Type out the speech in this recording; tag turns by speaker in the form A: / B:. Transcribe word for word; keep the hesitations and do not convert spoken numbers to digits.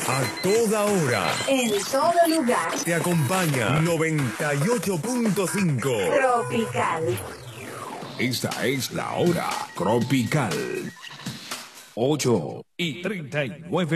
A: A toda hora.
B: En todo lugar.
A: Te acompaña noventa y ocho punto cinco.
B: Tropical.
C: Esta es la hora tropical. ocho y treinta y nueve.